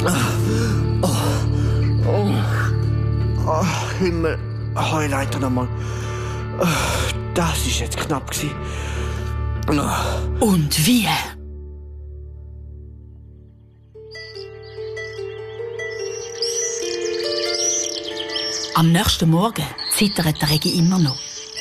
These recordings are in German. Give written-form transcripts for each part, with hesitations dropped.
Himmel, Heuleiter nochmal. Das war jetzt knapp. Und wie? Am nächsten Morgen zittert der Regi immer noch.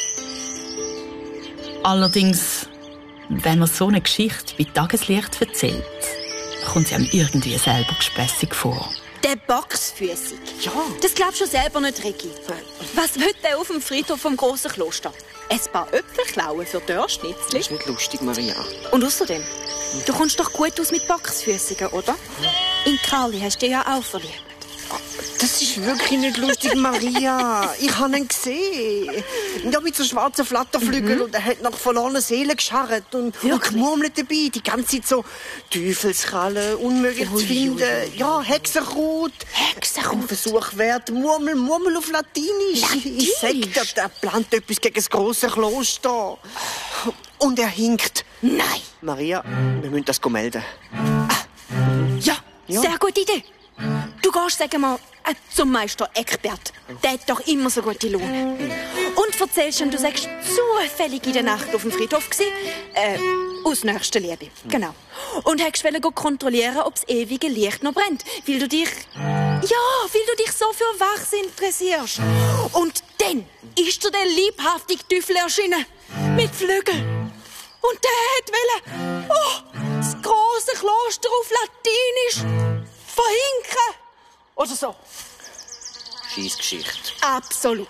Allerdings, wenn man so eine Geschichte bei Tageslicht erzählt, kommt sie einem irgendwie selber gespässig vor. Der Boxfüßig. Ja. Das glaubst du selber nicht, Regi. Was will der auf dem Friedhof vom grossen Kloster? Ein paar Äpfel klauen für Dörrschnitzli? Das ist nicht lustig, Maria. Und außerdem, du kommst doch gut aus mit Boxfüßigen, oder? In Karli hast du dich ja auch verliebt. Das ist wirklich nicht lustig, Maria. Ich habe ihn gesehen. Ja, mit so schwarzen Flatterflügeln und er hat nach verlorenen Seelen gescharrt und gemurmelt dabei. Die ganze Zeit so Teufelskrallen, unmöglich zu finden. Ja, Hexenkraut. Ein Versuch wert. Murmel auf Latinisch. Ich sag dir, der plant etwas gegen das grosse Kloster. Und er hinkt. Nein. Maria, wir müssen das melden. Ja, sehr gute Idee. Du gehst, sagen wir, zum Meister Eckbert. Der hat doch immer so gute Laune. Und erzählst ihm, du sagst, zufällig in der Nacht auf dem Friedhof gewesen. Aus nächster Liebe, genau. Und wolltest kontrollieren, ob das ewige Licht noch brennt. Weil du dich so für Wachs interessierst. Und dann ist dir der liebhaftige Teufel erschienen. Mit Flügeln. Und der wollte das grosse Kloster auf Latinisch verhinken. Oder so. Scheissgeschichte. Absolut.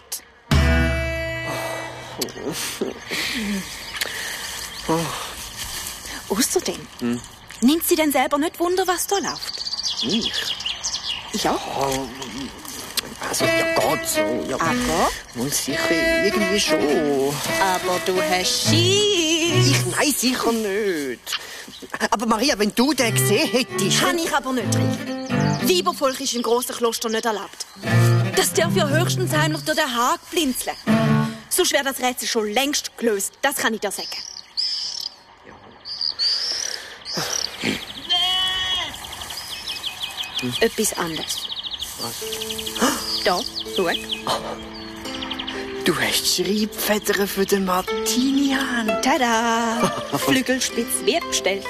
Außerdem, nimmt sie denn selber nicht Wunder, was da läuft? Ich? Ja. Also, ja, geht so. Ja. Aber? Wohl sicher, irgendwie schon. Aber du hast Schiss. Nein, sicher nicht. Aber Maria, wenn du den gesehen hättest... Kann ich aber nicht, Rick. Weibervolk ist im grossen Kloster nicht erlaubt. Das darf ja höchstens heimlich durch den Haag blinzeln. Sonst wäre das Rätsel schon längst gelöst. Das kann ich dir sagen. Etwas anderes. Was? Da, schau. Du hast Schreibfedern für den Martinian. Tada! Flügelspitz wird bestellt.